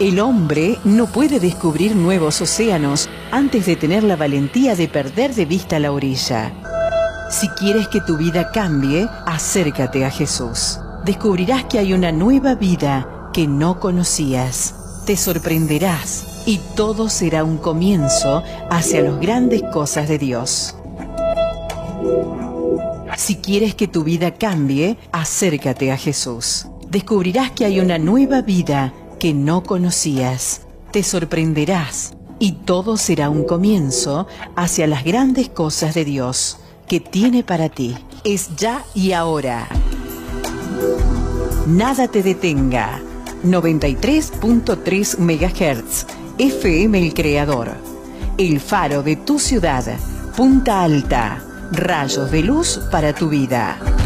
El hombre no puede descubrir nuevos océanos antes de tener la valentía de perder de vista la orilla. Si quieres que tu vida cambie, acércate a Jesús. Descubrirás que hay una nueva vida que no conocías. Te sorprenderás y todo será un comienzo hacia las grandes cosas de Dios. Si quieres que tu vida cambie, acércate a Jesús. Descubrirás que hay una nueva vida que no conocías. Te sorprenderás y todo será un comienzo hacia las grandes cosas de Dios que tiene para ti. Es ya y ahora. Nada te detenga. 93.3 MHz. FM El Creador. El faro de tu ciudad. Punta Alta. Rayos de luz para tu vida.